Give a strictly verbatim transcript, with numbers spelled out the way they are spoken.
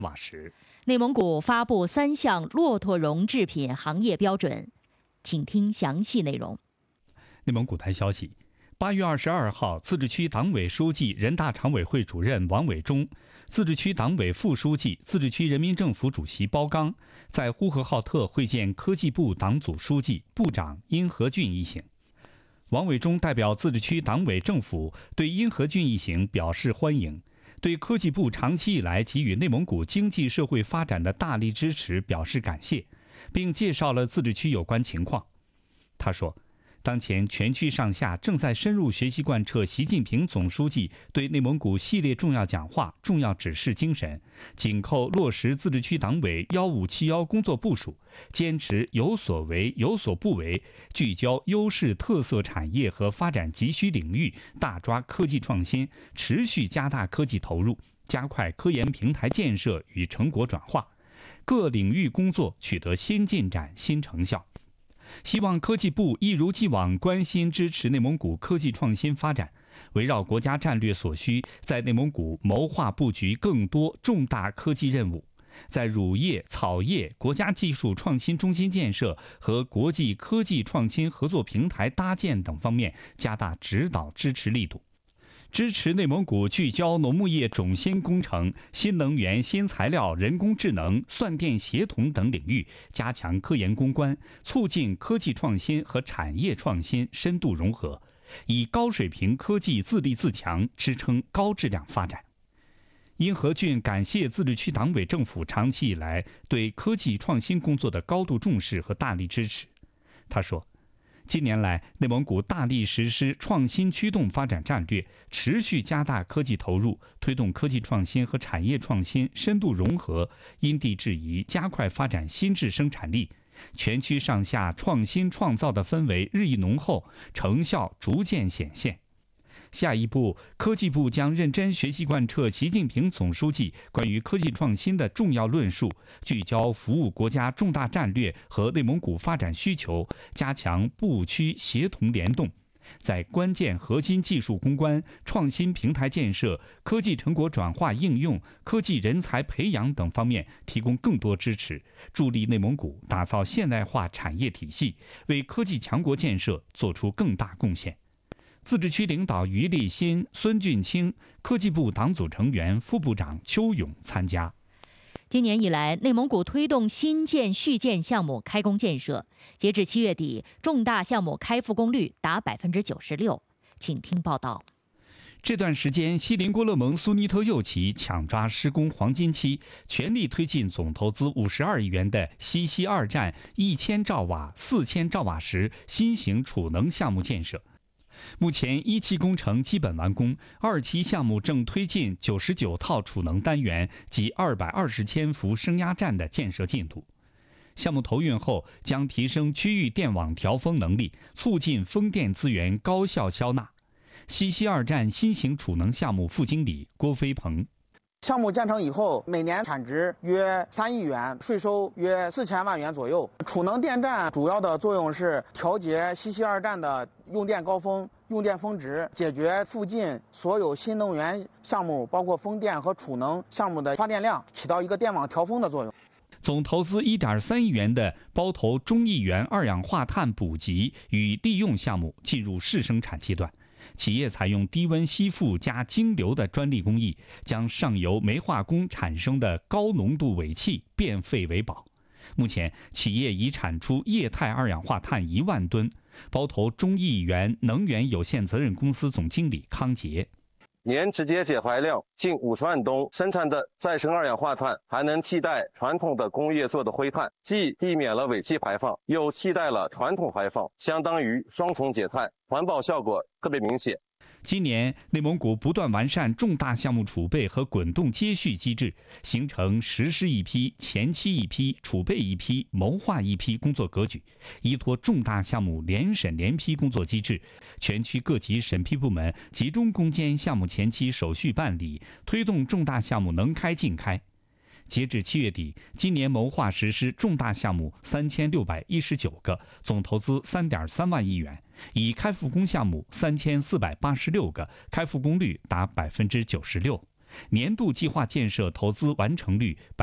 瓦石。 内蒙古发布三项骆驼绒制品行业标准，请听详细内容。 内蒙古台消息，八月二十二号，自治区党委书记、人大常委会主任王伟忠，自治区党委副书记、自治区人民政府主席包刚在呼和浩特会见科技部党组书记、部长殷和俊一行。王伟忠代表自治区党委政府对殷和俊一行表示欢迎，对科技部长期以来给予内蒙古经济社会发展的大力支持表示感谢，并介绍了自治区有关情况。他说，当前全区上下正在深入学习贯彻习近平总书记对内蒙古系列重要讲话、重要指示精神，紧扣落实自治区党委幺五七幺工作部署，坚持有所为有所不为，聚焦优势特色产业和发展急需领域，大抓科技创新，持续加大科技投入，加快科研平台建设与成果转化，各领域工作取得新进展、新成效。希望科技部一如既往关心支持内蒙古科技创新发展，围绕国家战略所需，在内蒙古谋划布局更多重大科技任务，在乳业、草业、国家技术创新中心建设和国际科技创新合作平台搭建等方面加大指导支持力度。支持内蒙古聚焦农牧业种新工程、新能源、新材料、人工智能、算电协同等领域，加强科研攻关，促进科技创新和产业创新深度融合，以高水平科技自立自强，支撑高质量发展。殷和俊感谢自治区党委政府长期以来对科技创新工作的高度重视和大力支持。他说，近年来，内蒙古大力实施创新驱动发展战略，持续加大科技投入，推动科技创新和产业创新深度融合，因地制宜加快发展新质生产力。全区上下创新创造的氛围日益浓厚，成效逐渐显现。下一步，科技部将认真学习贯彻习近平总书记关于科技创新的重要论述，聚焦服务国家重大战略和内蒙古发展需求，加强部区协同联动，在关键核心技术攻关、创新平台建设、科技成果转化应用、科技人才培养等方面提供更多支持，助力内蒙古打造现代化产业体系，为科技强国建设做出更大贡献。自治区领导于立新、孙俊清，科技部党组成员、副部长邱勇参加。 今年以来，内蒙古推动新建、续建项目开工建设，截至七月底，重大项目开复工率达百分之九十六。请听报道。 这段时间，锡林郭勒盟苏尼特右旗抢抓施工黄金期，全力推进总投资五十二亿元的西溪二站一千兆瓦、四千兆瓦时新型储能项目建设。目前一期工程基本完工，二期项目正推进九十九套储能单元及二百二十千伏升压站的建设进度。项目投运后，将提升区域电网调峰能力，促进风电资源高效消纳。西溪二站新型储能项目副经理郭飞鹏。 项目建成以后，每年产值约三亿元，税收约四千万元左右。储能电站主要的作用是调节西溪二站的用电高峰、用电峰值，解决附近所有新能源项目，包括风电和储能项目的发电量，起到一个电网调峰的作用。 总投资一点三亿元的包头中亿元二氧化碳补给与利用项目进入试生产阶段。企业采用低温吸附加蒸馏的专利工艺，将上游煤化工产生的高浓度尾气变废为宝。目前，企业已产出液态二氧化碳一万吨。包头中亿元能源有限责任公司总经理康杰。 年直接减排量近五十万吨，生产的再生二氧化碳还能替代传统的工业做的灰碳，既避免了尾气排放，又替代了传统排放，相当于双重减碳，环保效果特别明显。 今年，内蒙古不断完善重大项目储备和滚动接续机制，形成实施一批、前期一批、储备一批、谋划一批工作格局，依托重大项目联审联批工作机制，全区各级审批部门集中攻坚项目前期手续办理，推动重大项目能开尽开。截至七月底，今年谋划实施重大项目三千六百一十九个，总投资三点三万亿元，已开复工项目三千四百八十六个，开复工率达百分之九十六。 年度计划建设投资完成率